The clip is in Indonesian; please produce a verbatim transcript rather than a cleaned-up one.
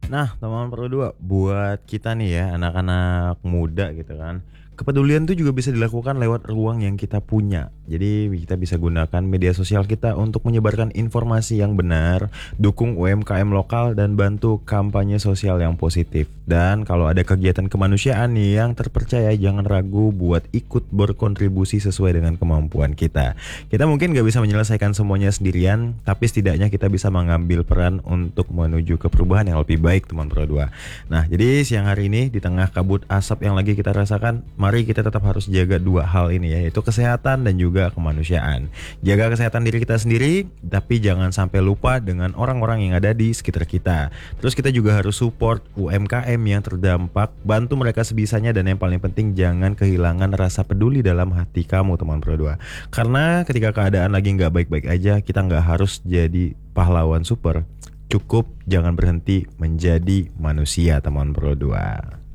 Nah, teman Pro dua, buat kita nih ya, anak-anak muda gitu kan, kepedulian tuh juga bisa dilakukan lewat ruang yang kita punya. Jadi kita bisa gunakan media sosial kita untuk menyebarkan informasi yang benar, dukung U M K M lokal dan bantu kampanye sosial yang positif. Dan kalau ada kegiatan kemanusiaan nih yang terpercaya, jangan ragu buat ikut berkontribusi sesuai dengan kemampuan kita. Kita mungkin gak bisa menyelesaikan semuanya sendirian, tapi setidaknya kita bisa mengambil peran untuk menuju ke perubahan yang lebih baik, teman Pro dua. Nah, jadi siang hari ini di tengah kabut asap yang lagi kita rasakan, mari kita tetap harus jaga dua hal ini, yaitu kesehatan dan juga kemanusiaan. Jaga kesehatan diri kita sendiri, tapi jangan sampai lupa dengan orang-orang yang ada di sekitar kita. Terus kita juga harus support U M K M yang terdampak, bantu mereka sebisanya, dan yang paling penting jangan kehilangan rasa peduli dalam hati kamu, teman Pro dua. Karena ketika keadaan lagi nggak baik-baik aja, kita nggak harus jadi pahlawan super. Cukup jangan berhenti menjadi manusia, teman Pro dua.